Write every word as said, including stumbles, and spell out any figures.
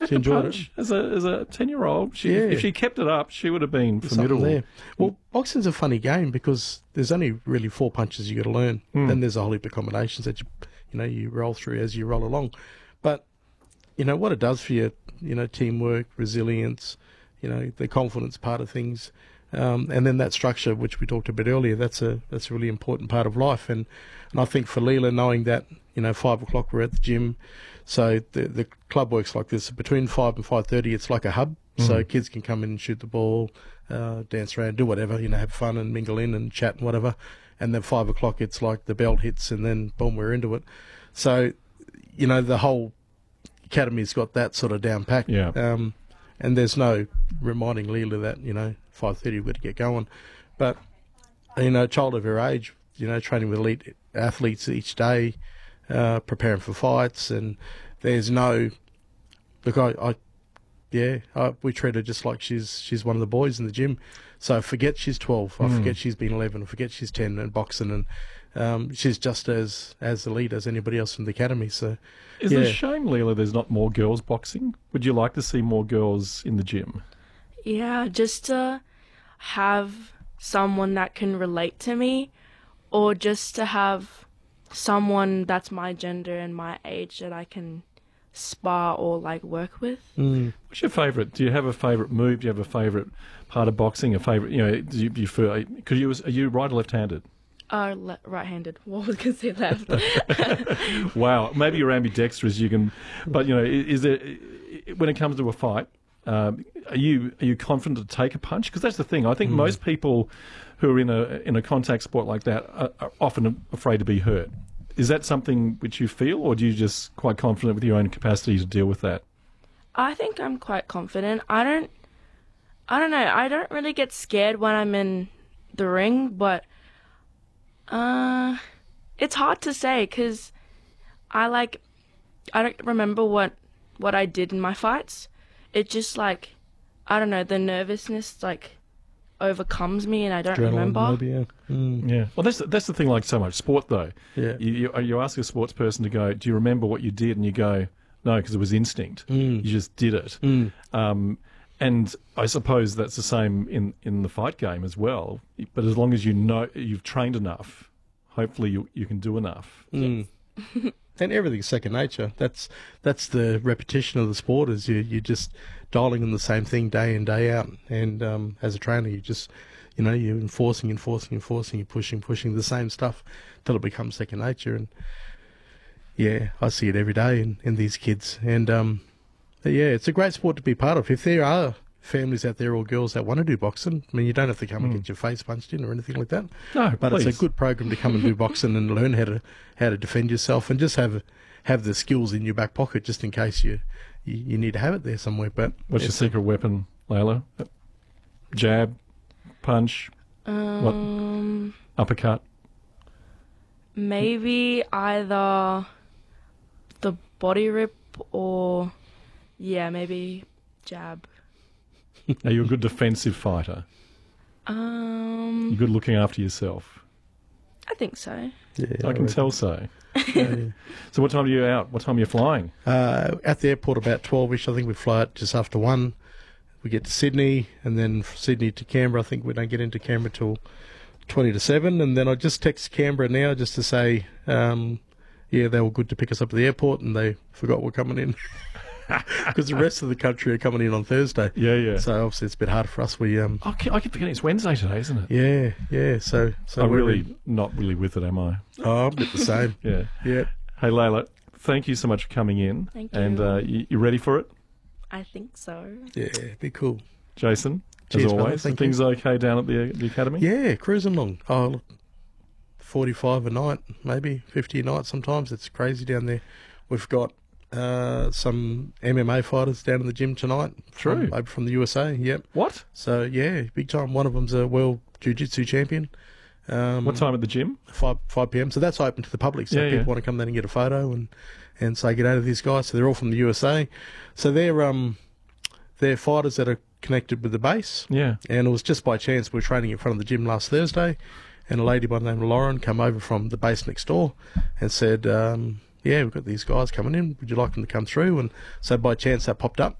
like she the enjoyed punch it. as a as a ten year old. She, Yeah. If she kept it up, she would have been There's something formidable. there. Well, boxing's a funny game because there's only really four punches you got to learn. Mm. Then there's a whole heap of combinations that you, you know, you roll through as you roll along. But you know what it does for you, you know, teamwork, resilience, you know, the confidence part of things, um, and then that structure which we talked about earlier. That's a that's a really important part of life. And and I think for Leela, knowing that, you know, five o'clock we're at the gym, so the the club works like this. Between five and five thirty, it's like a hub. So Mm. kids can come in and shoot the ball, uh, dance around, do whatever, you know, have fun and mingle in and chat and whatever. And then five o'clock, it's like the bell hits and then boom, we're into it. So, you know, the whole academy's got that sort of down packed. Yeah. Um, and there's no reminding Leela that, you know, five thirty we've got to get going. But, you know, a child of her age, you know, training with elite athletes each day, uh, preparing for fights, and there's no, look, I, I yeah, I, we treat her just like she's she's one of the boys in the gym. So forget she's twelve, I Mm. forget she's been eleven, I forget she's ten and boxing, and um, she's just as as elite as anybody else in the academy. So Is yeah. it a shame, Leela, there's not more girls boxing? Would you like to see more girls in the gym? Yeah, just to have someone that can relate to me, or just to have someone that's my gender and my age that I can spar or like work with. Mm. What's your favourite? Do you have a favourite move? Do you have a favourite part of boxing? A favourite, you know, do you, do you feel, because you, are you right or left-handed? Uh, le- right-handed. What was I going to say left? Wow, maybe you're ambidextrous. You can, but you know, is there, when it comes to a fight, um, are you are you confident to take a punch? Because that's the thing. I think Mm. most people who are in a in a contact sport like that are, are often afraid to be hurt. Is that something which you feel, or do you just quite confident with your own capacity to deal with that? I think I'm quite confident. I don't, I don't know. I don't really get scared when I'm in the ring, but uh, it's hard to say because I like, I don't remember what what I did in my fights. It just like, I don't know, the nervousness like overcomes me, and I don't Adrenaline, remember. maybe, yeah. Mm. Yeah. Well, that's that's the thing. Like so much sport, though. Yeah. You you, you ask a sports person to go, do you remember what you did? And you go, no, because it was instinct. Mm. You just did it. Mm. Um, and I suppose that's the same in, in the fight game as well. But as long as you know you've trained enough, hopefully you you can do enough. Mm. And everything's second nature. That's that's the repetition of the sport. Is you you just dialing in the same thing day in day out. And um, as a trainer, you just you know you're enforcing, enforcing, enforcing, you're pushing, pushing the same stuff till it becomes second nature. And yeah, I see it every day in, in these kids. And um, yeah, it's a great sport to be part of. If there are families out there or girls that want to do boxing, I mean, you don't have to come and Mm. get your face punched in or anything like that. No, But please. it's a good program to come and do boxing and learn how to how to defend yourself and just have have the skills in your back pocket just in case you you, you need to have it there somewhere. But What's your it's- secret weapon, Layla? Jab, punch, Um, uppercut. maybe either the body rip or yeah, maybe jab. Are you a good defensive fighter? Um, You're good looking after yourself. I think so. yeah, I can reckon. tell so. Yeah, yeah. So what time are you out? What time are you flying? Uh, at the airport about twelve-ish. I think we fly out just after one. We get to Sydney, and then from Sydney to Canberra. I think we don't get into Canberra till twenty to seven. And then I just text Canberra now just to say, um, yeah, they were good to pick us up at the airport, and they forgot we're coming in. Because the rest of the country are coming in on Thursday. Yeah, yeah. So obviously it's a bit hard for us. We um, I keep, I keep forgetting it's Wednesday today, isn't it? yeah, yeah. So so I'm we're really in- not really with it, am I? oh, I'm a bit the same. Yeah. Yeah. Hey, Layla, thank you so much for coming in. Thank And you. uh, you, you ready for it? I think so. Yeah, be cool. Jason, Cheers, as brother. always. Thank Things okay down at the the academy? Yeah, cruising along. Oh, look, forty-five a night, maybe fifty a night. Sometimes it's crazy down there. We've got uh, some M M A fighters down in the gym tonight. True. From, over from the U S A. Yep. What? So yeah, big time. One of them's a world jiu-jitsu champion. Um, What time at the gym? Five five p.m. So that's open to the public. So Yeah, people yeah. want to come down and get a photo and and say g'day to these guys. So they're all from the U S A. So they're um they're fighters that are connected with the base. Yeah. And it was just by chance we were training in front of the gym last Thursday, and a lady by the name of Lauren come over from the base next door and said, um, yeah, we've got these guys coming in. Would you like them to come through? And so by chance that popped up.